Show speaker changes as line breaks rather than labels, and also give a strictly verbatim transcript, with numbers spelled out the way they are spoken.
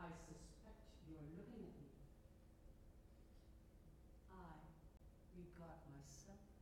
I suspect you're looking at me. I regard myself